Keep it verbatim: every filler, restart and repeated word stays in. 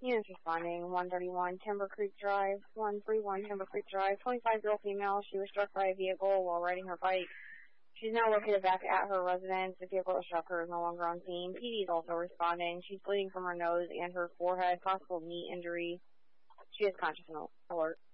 Units responding, one thirty-one Timber Creek Drive, one thirty-one Timber Creek Drive, twenty-five-year-old female. She was struck by a vehicle while riding her bike. She's now located back at her residence. The vehicle that struck her is no longer on scene. P D is also responding. She's bleeding from her nose and her forehead, possible knee injury. She is conscious and alert.